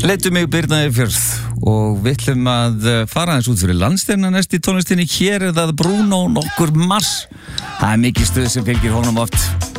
Leiddu mig Birna Eyfjörð og við ætlum að fara aðeins út fyrir landsteinna næst í tónlistinni. Hér það Bruno nokkur Mars. Það mikið stuð sem fylgir honum oft.